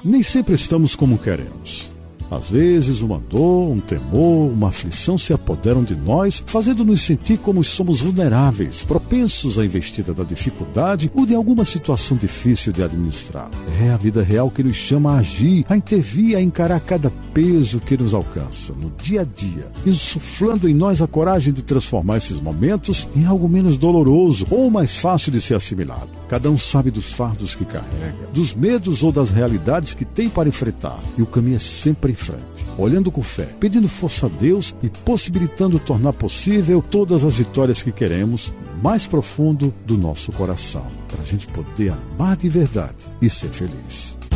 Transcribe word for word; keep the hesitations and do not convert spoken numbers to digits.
Nem sempre estamos como queremos. Às vezes, uma dor, um temor, uma aflição se apoderam de nós, fazendo-nos sentir como somos vulneráveis, propensos à investida da dificuldade ou de alguma situação difícil de administrar. É a vida real que nos chama a agir, a intervir, a encarar cada peso que nos alcança no dia a dia, insuflando em nós a coragem de transformar esses momentos em algo menos doloroso ou mais fácil de ser assimilado. Cada um sabe dos fardos que carrega, dos medos ou das realidades que tem para enfrentar, e o caminho é sempre em frente, olhando com fé, pedindo força a Deus e possibilitando tornar possível todas as vitórias que queremos mais profundo do nosso coração, para a gente poder amar de verdade e ser feliz.